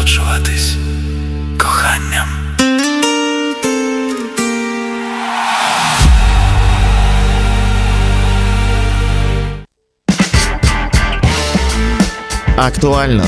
насолоджуватись коханням. Актуально.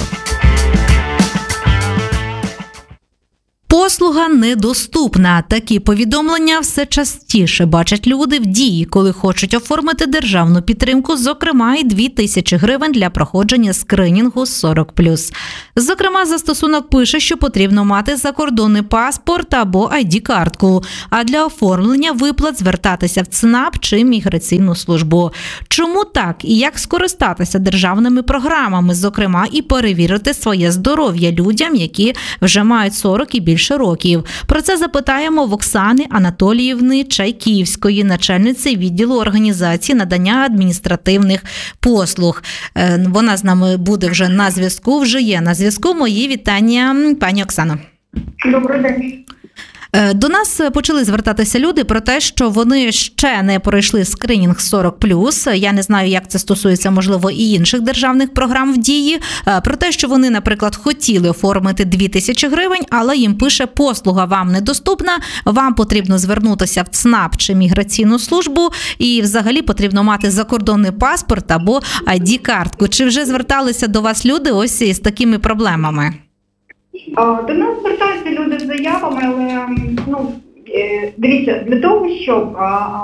Послуга недоступна. Такі повідомлення все частіше бачать люди в дії, коли хочуть оформити державну підтримку, зокрема і 2000 гривень для проходження скринінгу 40+. Зокрема, застосунок пише, що потрібно мати закордонний паспорт або ID-картку, а для оформлення виплат звертатися в ЦНАП чи міграційну службу. Чому так і як скористатися державними програмами, зокрема і перевірити своє здоров'я людям, які вже мають 40 і більше років. Про це запитаємо в Оксани Анатоліївни Чайківської, начальниці відділу організації надання адміністративних послуг. Вона з нами буде вже на зв'язку, вже є на зв'язку. Мої вітання, пані Оксано. Добрий день. До нас почали звертатися люди про те, що вони ще не пройшли скринінг 40+. Я не знаю, як це стосується, можливо, і інших державних програм в дії. Про те, що вони, наприклад, хотіли оформити 2000 гривень, але їм пише, послуга вам недоступна, вам потрібно звернутися в ЦНАП чи міграційну службу, і взагалі потрібно мати закордонний паспорт або ID-картку. Чи вже зверталися до вас люди ось із такими проблемами? До нас звертаються люди з заявами, але дивіться, для того, щоб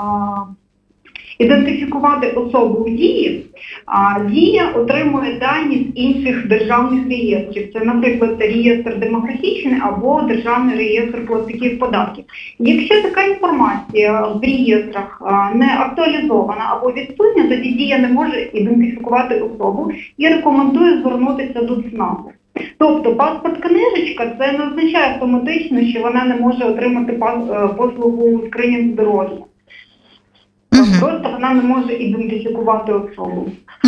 ідентифікувати особу в дії, Дія отримує дані з інших державних реєстрів. Це, наприклад, реєстр демографічний або Державний реєстр платників податків. Якщо така інформація в реєстрах не актуалізована або відсутня, тоді Дія не може ідентифікувати особу і рекомендує звернутися до ЦНАПу. Тобто паспорт-книжечка – це не означає автоматично, що вона не може отримати послугу скринінг здоров'я. Просто вона не може ідентифікувати особу.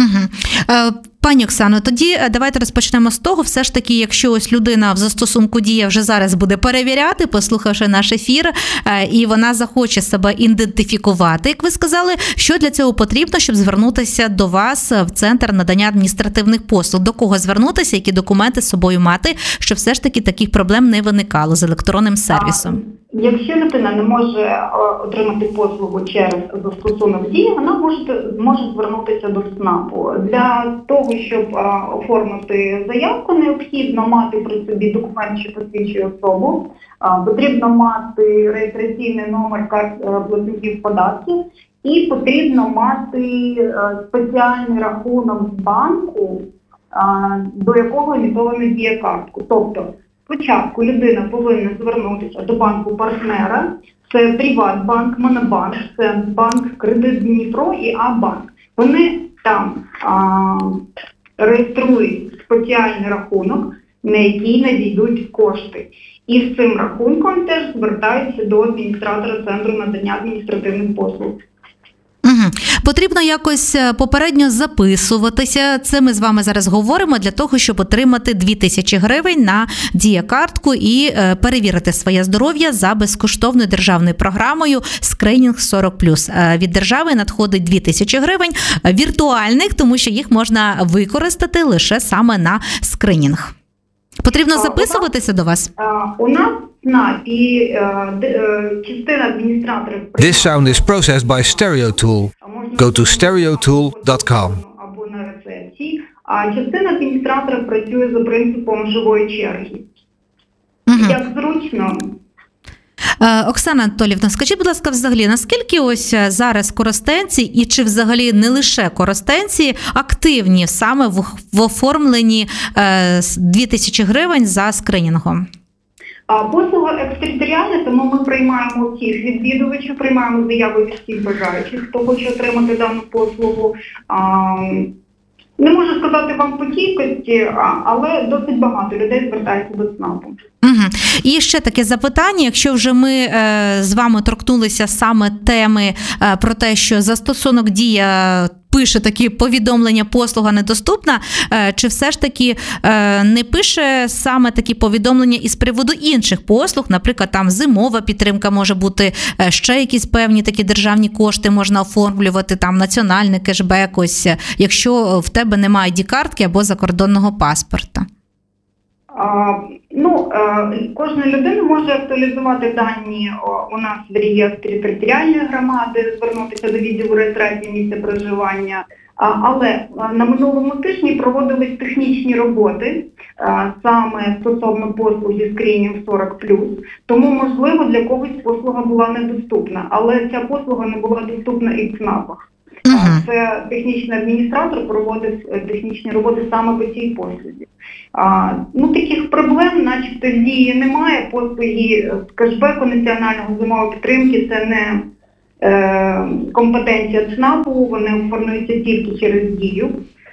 Пані Оксано, тоді давайте розпочнемо з того, все ж таки, якщо ось людина в застосунку Дія вже зараз буде перевіряти, послухавши наш ефір, і вона захоче себе ідентифікувати, як ви сказали, що для цього потрібно, щоб звернутися до вас в Центр надання адміністративних послуг? До кого звернутися, які документи з собою мати, щоб все ж таки таких проблем не виникало з електронним сервісом? Якщо людина не може отримати послугу через застосунок Дія, вона може звернутися до ЦНАПу. Для того, щоб оформити заявку, необхідно мати при собі документ, що посвідчує особу, потрібно мати реєстраційний номер платників податків і потрібно мати спеціальний рахунок з банку, до якого емітовано Дія-картку. Тобто, спочатку людина повинна звернутися до банку-партнера, це Приватбанк, Монобанк, Центробанк, Кредит Дніпро і А-банк. Вони там реєструють спеціальний рахунок, на який надійдуть кошти. І з цим рахунком теж звертаються до адміністратора Центру надання адміністративних послуг. Потрібно якось попередньо записуватися. Це ми з вами зараз говоримо для того, щоб отримати 2000 гривень на Дія-картку і перевірити своє здоров'я за безкоштовною державною програмою «Скринінг 40+». Від держави надходить 2000 гривень віртуальних, тому що їх можна використати лише саме на скринінг. Потрібно записуватися до вас? У нас на частина адміністраторів... This sound is processed by StereoTool. Go to stereotool.com. Або на рецепції. А частина адміністраторів працює за принципом живої черги. Як зручно... Оксана Анатоліївна, скажіть, будь ласка, взагалі, наскільки ось зараз коростенці, і чи взагалі не лише коростенці, активні саме в оформленні 2000 гривень за скринінгом? Послуга екстериторіальна, тому ми приймаємо всіх відвідувачів, приймаємо заяви від всіх бажаючих, хто хоче отримати дану послугу. Не можу сказати вам по кількості, але досить багато людей звертається до ЦНАПу. І ще таке запитання, якщо вже ми з вами торкнулися саме теми про те, що застосунок Дія пише такі повідомлення, послуга недоступна, чи все ж таки не пише саме такі повідомлення із приводу інших послуг, наприклад, там зимова підтримка може бути, ще якісь певні такі державні кошти можна оформлювати, там національний кешбек, ось, якщо в тебе немає ID-картки або закордонного паспорта? Кожна людина може актуалізувати дані у нас в реєстрі територіальної громади, звернутися до відділу реєстрації місця проживання. Але на минулому тижні проводились технічні роботи саме стосовно послуги скринінг 40+, тому, можливо, для когось послуга була недоступна, але ця послуга не була доступна і в ЦНАПах. Це технічний адміністратор проводив технічні роботи саме по цій послузі. Таких проблем, начебто, в дії немає. Послуги з кешбеку національного зимової підтримки – це не компетенція ЦНАПу, вони оформлюються тільки через дію.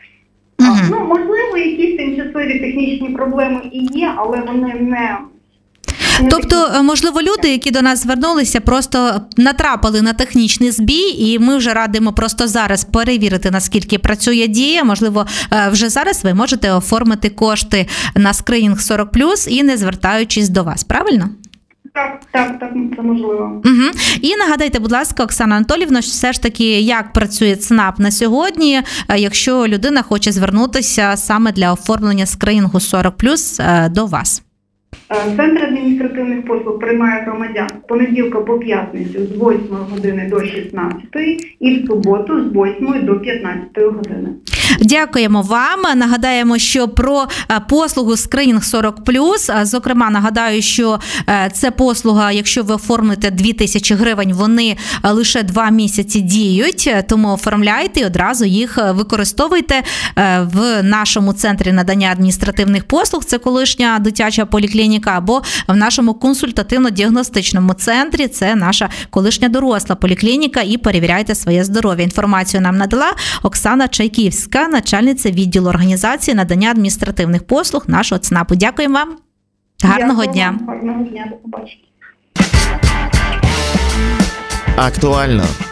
Можливо, якісь тимчасові технічні проблеми і є, але вони не... Тобто, можливо, люди, які до нас звернулися, просто натрапили на технічний збій, і ми вже радимо просто зараз перевірити, наскільки працює дія. Можливо, вже зараз ви можете оформити кошти на скринінг 40+, і не звертаючись до вас, правильно? Так, це можливо. І нагадайте, будь ласка, Оксана Анатоліївна, все ж таки, як працює ЦНАП на сьогодні, якщо людина хоче звернутися саме для оформлення скринінгу 40+, до вас? Центр адміністративних послуг приймає громадян з понеділка по п'ятницю з 8 години до 16 і в суботу з 8 до 15 години. Дякуємо вам. Нагадаємо, що про послугу скринінг 40+, зокрема, нагадаю, що це послуга, якщо ви оформите 2000 гривень, вони лише 2 місяці діють, тому оформляйте і одразу їх використовуйте в нашому центрі надання адміністративних послуг, це колишня дитяча поліклініка, або в нашому консультативно-діагностичному центрі, це наша колишня доросла поліклініка, і перевіряйте своє здоров'я. Інформацію нам надала Оксана Чайківська, начальниця відділу організації надання адміністративних послуг нашого ЦНАПу. Дякуємо вам. Гарного дня. Гарного дня, до побачення. Актуально